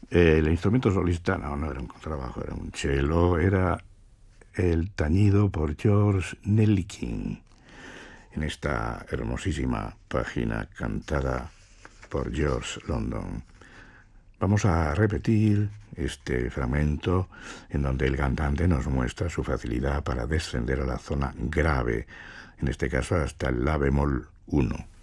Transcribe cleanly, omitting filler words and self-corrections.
El instrumento solista no era un contrabajo, era un cello, era el tañido por George Nellikin en esta hermosísima página cantada por George London. Vamos a repetir este fragmento en donde el cantante nos muestra su facilidad para descender a la zona grave, en este caso hasta el la bemol 1.